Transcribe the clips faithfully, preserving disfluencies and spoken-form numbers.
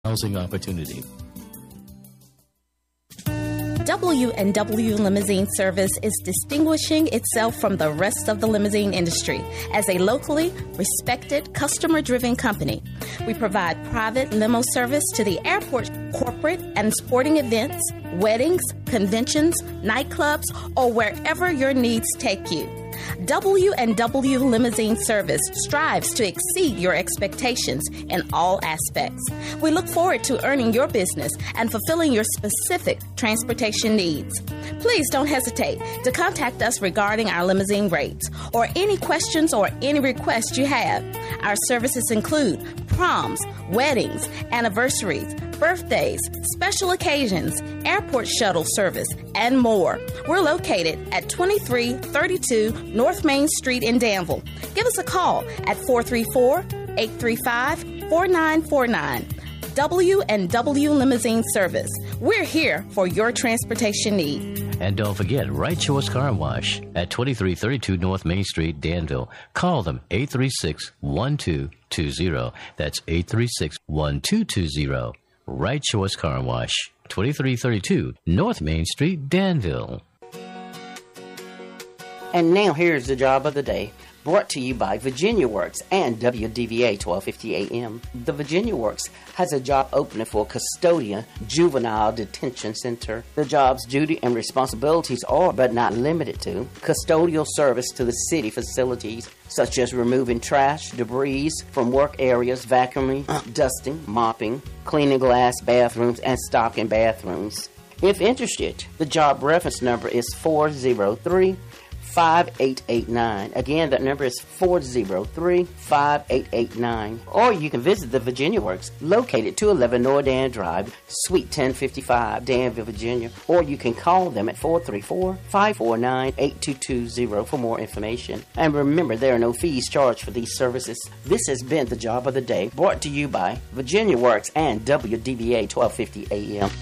housing opportunity. W and W Limousine Service is distinguishing itself from the rest of the limousine industry as a locally respected, customer-driven company. We provide private limo service to the airport, corporate and sporting events, weddings, conventions, nightclubs, or wherever your needs take you. W and W Limousine Service strives to exceed your expectations in all aspects. We look forward to earning your business and fulfilling your specific transportation needs. Please don't hesitate to contact us regarding our limousine rates or any questions or any requests you have. Our services include proms, weddings, anniversaries, birthdays, special occasions, airport shuttle service, and more. We're located at twenty-three thirty-two North Main Street in Danville. Give us a call at four three four, eight three five, four nine four nine. W and W Limousine Service. We're here for your transportation need. And don't forget, Right Choice Car Wash at twenty-three thirty-two North Main Street, Danville. Call them eight three six, one two two zero. That's eight three six, one two two zero. Right Choice Car Wash, twenty-three thirty-two North Main Street, Danville. And now here's the job of the day, brought to you by Virginia Works and W D V A twelve fifty A M. The Virginia Works has a job opening for custodian juvenile detention center. The job's duty and responsibilities are, but not limited to, custodial service to the city facilities, such as removing trash, debris from work areas, vacuuming, dusting, mopping, cleaning glass bathrooms, and stocking bathrooms. If interested, the job reference number is four zero three, five eight eight nine. Again, that number is four zero three, five eight eight nine. Or you can visit the Virginia Works, located two eleven Nordan Drive, Suite ten fifty-five, Danville, Virginia. Or you can call them at four three four, five four nine, eight two two zero for more information. And remember, there are no fees charged for these services. This has been the job of the day, brought to you by Virginia Works and W D V A twelve fifty A M.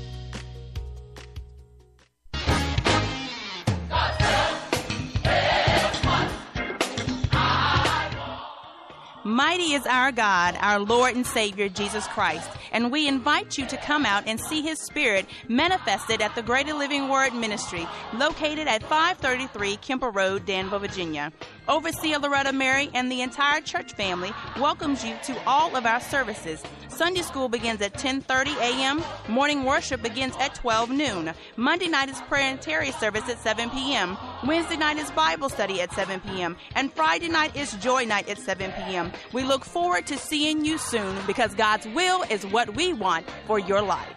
Mighty is our God, our Lord and Savior, Jesus Christ, and we invite you to come out and see His Spirit manifested at the Greater Living Word Ministry, located at five thirty-three Kemper Road, Danville, Virginia. Overseer Loretta Mary and the entire church family welcomes you to all of our services. Sunday school begins at ten thirty a.m. Morning worship begins at twelve noon. Monday night is prayer and Terry service at seven p.m. Wednesday night is Bible study at seven p.m. And Friday night is Joy Night at seven p.m. We look forward to seeing you soon, because God's will is what we want for your life.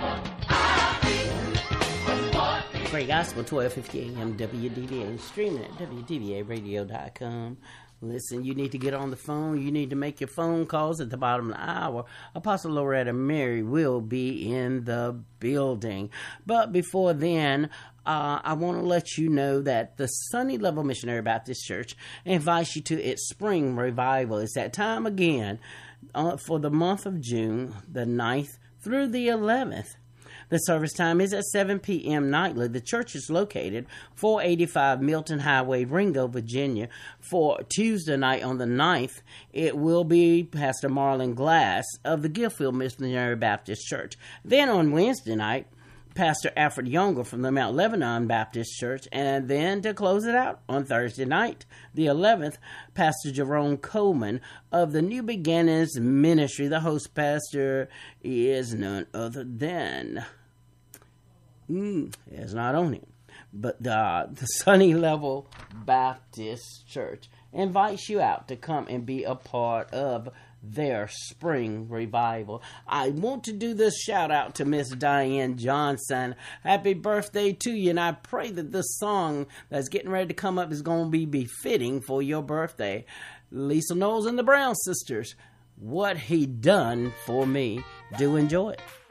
Great Gospel, twelve fifty a.m. W D V A, streaming at W D V A radio dot com. Listen, you need to get on the phone. You need to make your phone calls at the bottom of the hour. Apostle Loretta Mary will be in the building. But before then, uh, I want to let you know that the Sunny Level Missionary Baptist Church invites you to its spring revival. It's that time again uh, for the month of June, the ninth through the eleventh. The service time is at seven p.m. nightly. The church is located four eighty-five Milton Highway, Ringo, Virginia. For Tuesday night on the ninth, it will be Pastor Marlon Glass of the Gillfield Missionary Baptist Church. Then on Wednesday night, Pastor Alfred Younger from the Mount Lebanon Baptist Church. And then to close it out on Thursday night, the eleventh, Pastor Jerome Coleman of the New Beginnings Ministry. The host pastor is none other than, mm, it's not on him, but the, the Sunny Level Baptist Church invites you out to come and be a part of their spring revival. I want to do this shout out to Miss Diane Johnson. Happy birthday to you, and I pray that this song that's getting ready to come up is going to be befitting for your birthday. Lisa Knowles and the Brown Sisters, What He Done For Me. Do enjoy it.